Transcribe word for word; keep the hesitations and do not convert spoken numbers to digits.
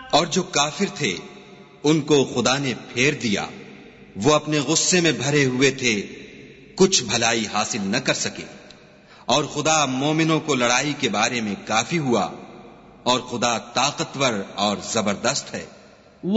और जो काफिर थे उनको खुदा ने फेर दिया, वो अपने गुस्से में भरे हुए थे, कुछ भलाई हासिल न कर सके। और खुदा मोमिनों को लड़ाई के बारे में काफी हुआ, और खुदा ताकतवर और जबरदस्त है।